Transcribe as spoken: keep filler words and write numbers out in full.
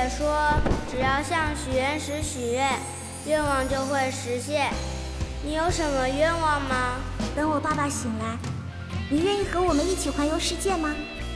说，只要向许愿石许愿，愿望就会实现。你有什么愿望吗？ 等我爸爸醒来，你愿意和我们一起环游世界吗？